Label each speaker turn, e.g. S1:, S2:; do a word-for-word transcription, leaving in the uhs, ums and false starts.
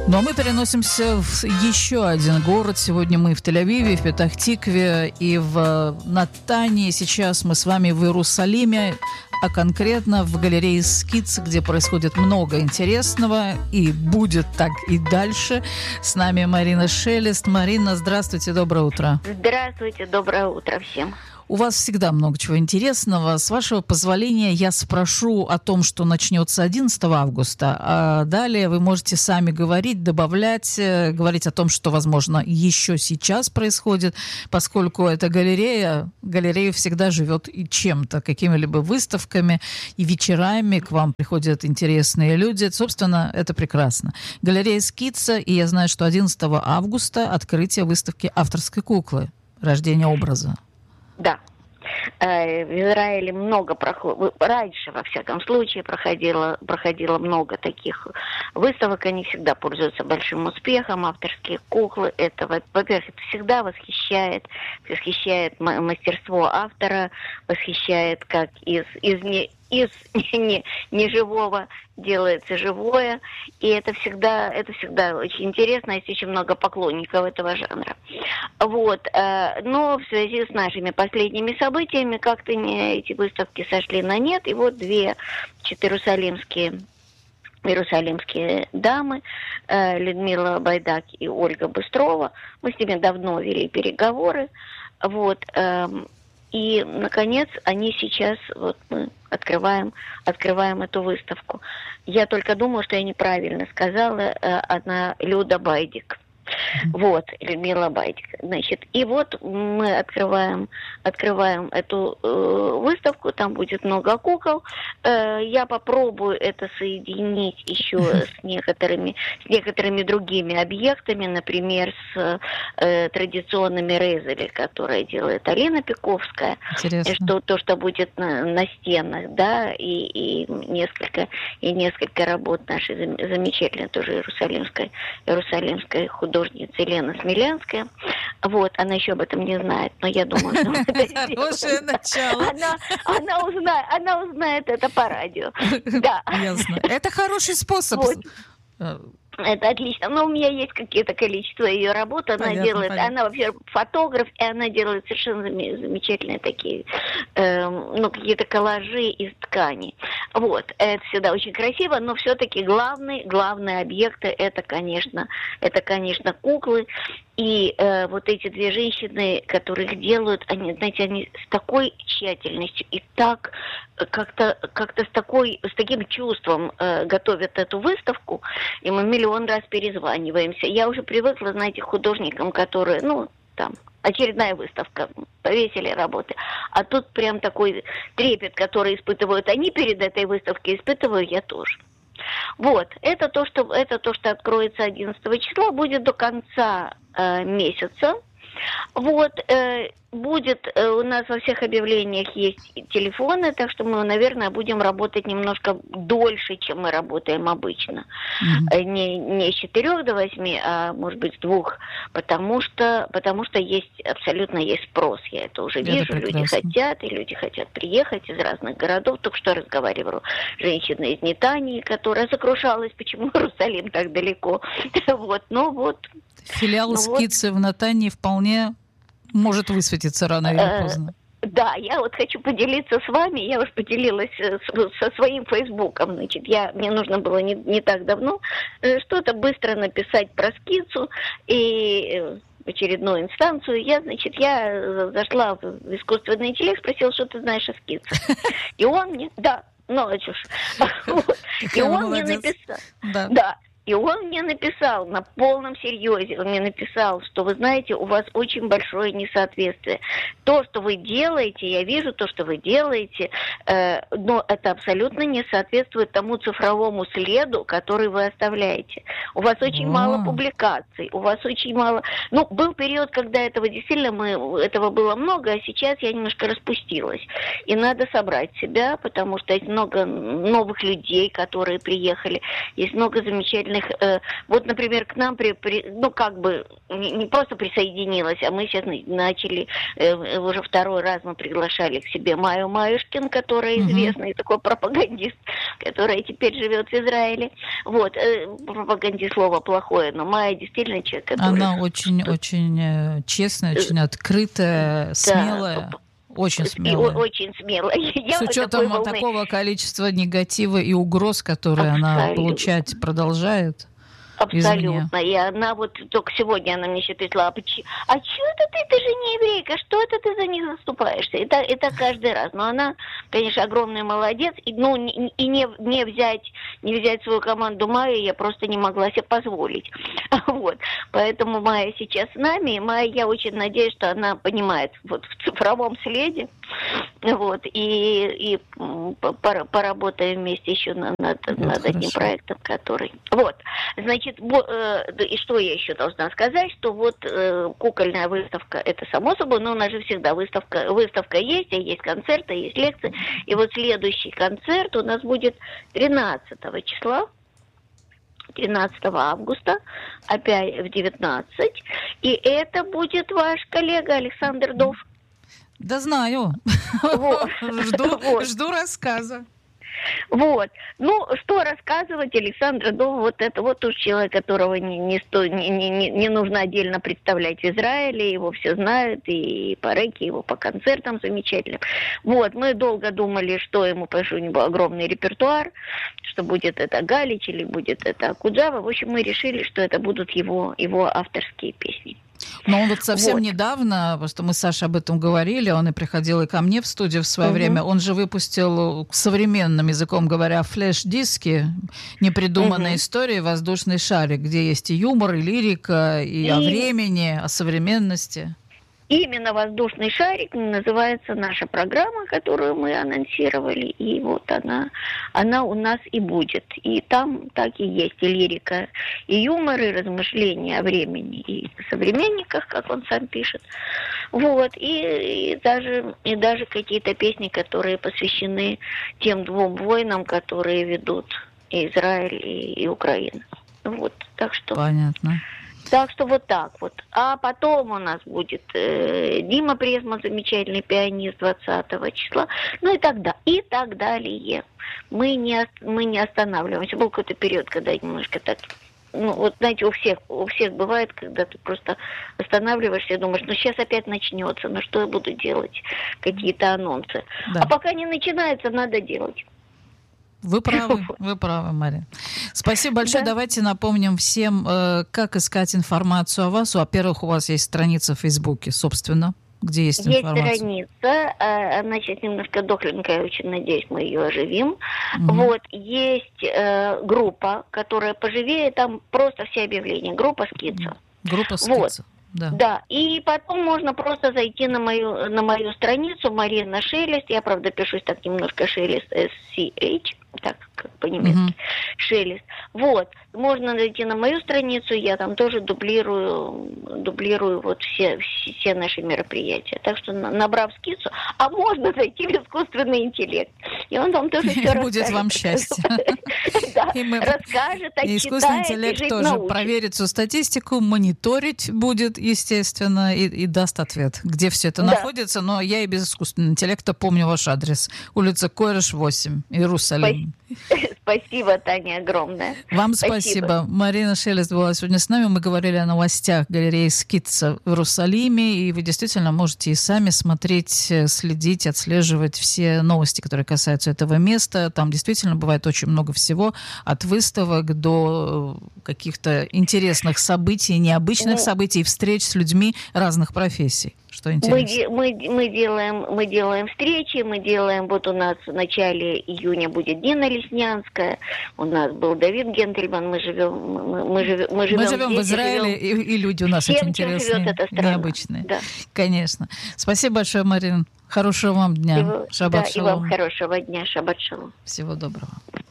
S1: Ну а мы переносимся в еще один город. Сегодня мы в Тель-Авиве, в Петах-Тикве и в Натании. Сейчас мы с вами в Иерусалиме, а конкретно в галерее «Скиц», где происходит много интересного и будет так и дальше. С нами Марина Шелест. Марина, здравствуйте, доброе утро.
S2: Здравствуйте, доброе утро всем.
S1: У вас всегда много чего интересного. С вашего позволения я спрошу о том, что начнется одиннадцатого августа, а далее вы можете сами говорить, добавлять, говорить о том, что, возможно, еще сейчас происходит, поскольку эта галерея, галерея всегда живет и чем-то, какими-либо выставками и вечерами к вам приходят интересные люди. Собственно, это прекрасно. Галерея «Скица», и я знаю, что одиннадцатого августа открытие выставки авторской куклы «Рождение образа».
S2: Да. В Израиле много проходило, раньше, во всяком случае, проходило, проходило много таких выставок, они всегда пользуются большим успехом, авторские куклы, это, во-первых, это всегда восхищает, восхищает мастерство автора, восхищает, как из, из, не, из не, не живого делается живое, и это всегда, это всегда очень интересно, есть очень много поклонников этого жанра. Вот, но в связи с нашими последними событиями как-то не, эти выставки сошли на нет, и вот две иерусалимские иерусалимские дамы, Людмила Байдак и Ольга Быстрова, мы с ними давно вели переговоры, вот, и, наконец, они сейчас, вот мы открываем, открываем эту выставку. Я только думаю, что я неправильно сказала, одна Люда Байдик. Вот, Людмила Байдик. Значит, и вот мы открываем, открываем эту э, выставку, там будет много кукол. Э, я попробую это соединить еще с некоторыми, с некоторыми другими объектами, например, с э, традиционными резали, которые делает Алина Пиковская. Что, то, что будет на, на стенах, да, и, и несколько, и несколько работ нашей замечательной тоже иерусалимской, иерусалимской художницы Елена Смелянская. Вот, она еще об этом не знает, но я думаю, что
S1: хорошее начало.
S2: Она, она, узнает, она узнает это по радио. Да.
S1: Ясно. Это хороший способ.
S2: Вот. Это отлично. Но у меня есть какие-то количество ее работ. Она понятно, делает, понятно. Она вообще фотограф, и она делает совершенно замечательные такие, э, ну, какие-то коллажи из ткани. Вот. Это всегда очень красиво, но все-таки главный, главные объекты это, конечно, это, конечно, куклы. И э, вот эти две женщины, которые их делают, они, знаете, они с такой тщательностью и так как-то, как-то с такой, с таким чувством э, готовят эту выставку, и мы миллион раз перезваниваемся. Я уже привыкла, знаете, к художникам, которые, ну, там, очередная выставка, повесили работы. А тут прям такой трепет, который испытывают они перед этой выставкой, испытываю я тоже. Вот, это то, что, это то, что откроется одиннадцатого числа, будет до конца э, месяца. Вот, э, будет э, у нас во всех объявлениях есть телефоны, так что мы, наверное, будем работать немножко дольше, чем мы работаем обычно. Mm-hmm. Не, не с четырех до восьми, а может быть с двух, потому что, потому что есть, абсолютно есть спрос, я это уже это вижу, прекрасно. Люди хотят, и люди хотят приехать из разных городов. Только что разговаривала женщина из Нетании, которая сокрушалась, почему Иерусалим так далеко. Вот, ну вот.
S1: Филиал ну, «Скицы» вот. В Натании вполне может высветиться рано или поздно.
S2: Да, я вот хочу поделиться с вами, я уж поделилась с, со своим фейсбуком, значит, я, мне нужно было не, не так давно что-то быстро написать про «Скицу» и в очередную инстанцию, я, значит, я зашла в искусственный интеллект, спросила, что ты знаешь о «Скице». И он мне, да, ну, а чё ж, и он мне написал, да. И он мне написал на полном серьезе, он мне написал, что вы знаете, у вас очень большое несоответствие. То, что вы делаете, я вижу то, что вы делаете, э, но это абсолютно не соответствует тому цифровому следу, который вы оставляете. У вас очень О. мало публикаций, у вас очень мало... Ну, был период, когда этого действительно мы, этого было много, а сейчас я немножко распустилась. И надо собрать себя, потому что есть много новых людей, которые приехали, есть много замечательных замечательных, э, вот, например, к нам, при, при, ну, как бы, не, не просто присоединилась, а мы сейчас начали, э, уже второй раз мы приглашали к себе Майю Маюшкин, которая известный mm-hmm. такой пропагандист, которая теперь живет в Израиле. Вот, э, пропагандист слово плохое, но Майя действительно человек, который...
S1: Она очень-очень честная, очень открытая, смелая. Да. Очень смелая.
S2: И, очень смелая.
S1: С учетом волны... такого количества негатива и угроз, которые Абсолютно. Она получать продолжает.
S2: Абсолютно.
S1: Извне.
S2: И она вот только сегодня она мне еще пришла, а, поч... а что это ты, ты же не еврейка, что это ты за них заступаешься? Это, это каждый раз. Но она, конечно, огромный молодец. И, ну, и не, не, взять, не взять свою команду Майи я просто не могла себе позволить. Вот. Поэтому Майя сейчас с нами. И Майя, я очень надеюсь, что она понимает вот в цифровом следе. Вот. И, и поработаем вместе еще над, над, над одним проектом, который... Вот. Значит, и что я еще должна сказать, что вот э, кукольная выставка, это само собой, но у нас же всегда выставка, выставка есть, а есть концерты, есть лекции. И вот следующий концерт у нас будет тринадцатого числа, тринадцатого августа, опять в девятнадцать. И это будет ваш коллега Александр Дов.
S1: Да знаю. Вот. Жду, вот. жду рассказа.
S2: Вот. Ну, что рассказывать, Александр Дов, вот это вот уж человек, которого не, не, сто, не, не, не нужно отдельно представлять в Израиле, его все знают, и по рэке, его по концертам замечательным. Вот, мы долго думали, что ему, потому что у него огромный репертуар, что будет это Галич или будет это Акуджава. В общем, мы решили, что это будут его, его авторские песни.
S1: Но он вот совсем вот. недавно, просто мы с Сашей об этом говорили, он и приходил и ко мне в студию в свое угу. время, он же выпустил современным языком говоря флеш-диски, непридуманные угу. истории «Воздушный шарик», где есть и юмор, и лирика, и, и... о времени, о современности.
S2: Именно «Воздушный шарик» называется наша программа, которую мы анонсировали, и вот она, она у нас и будет. И там так и есть и лирика, и юмор, и размышления о времени, и современниках, как он сам пишет. Вот, и, и, даже, и даже какие-то песни, которые посвящены тем двум войнам, которые ведут и Израиль, и, и Украина. Вот, так что...
S1: Понятно.
S2: Так что вот так вот. А потом у нас будет э, Дима Презма, замечательный пианист, двадцатого числа. Ну и так далее. И так далее. Мы не, мы не останавливаемся. Был какой-то период, когда немножко так... Ну, вот, знаете, у всех, у всех бывает, когда ты просто останавливаешься и думаешь, ну, сейчас опять начнется, ну, что я буду делать? Какие-то анонсы. Да. А пока не начинается, надо делать.
S1: Вы правы, вы правы, Мария. Спасибо большое. Да. Давайте напомним всем, как искать информацию о вас. Во-первых, у вас есть страница в Фейсбуке, собственно, где есть информация.
S2: Есть страница, она сейчас немножко дохленькая, очень надеюсь, мы ее оживим. Угу. Вот, есть э, группа, которая поживее, там просто все объявления. Группа «Скица».
S1: Группа «Скица». Вот. Да.
S2: да, и потом можно просто зайти на мою, на мою страницу Марина Шелест. Я, правда, пишусь так немножко Шелест, эс си эйч, так, как по-немецки, uh-huh. Шелест. Вот, можно зайти на мою страницу, я там тоже дублирую, дублирую вот все, все наши мероприятия. Так что, набрав скицу, а можно зайти в искусственный интеллект, и он вам тоже все расскажет.
S1: Будет вам счастье.
S2: Расскажет, отчитает.
S1: Искусственный интеллект тоже проверит всю статистику, мониторить будет, естественно, и даст ответ, где все это находится. Но я и без искусственного интеллекта помню ваш адрес. Улица Койрыш, восемь, Иерусалим.
S2: Спасибо, Таня, огромное.
S1: Вам спасибо. спасибо. Марина Шелест была сегодня с нами. Мы говорили о новостях галереи «Скица» в Иерусалиме. И вы действительно можете и сами смотреть, следить, отслеживать все новости, которые касаются этого места. Там действительно бывает очень много всего. От выставок до каких-то интересных событий, необычных ну, событий, встреч с людьми разных профессий. Что интересно.
S2: Мы, мы, мы, делаем, мы делаем встречи, мы делаем, вот у нас в начале июня будет Дина Леснянская, у нас был Давид Генкельман, мы живем, мы, мы живем, мы живем,
S1: мы живем здесь, в Израиле, живем... И, и люди у нас Всем, очень интересные, необычные. Да. Конечно. Спасибо большое, Марина. Хорошего вам дня.
S2: Всего,
S1: Шаббат
S2: да,
S1: шалом.
S2: И вам хорошего дня. Шаббат шалом.
S1: Всего доброго.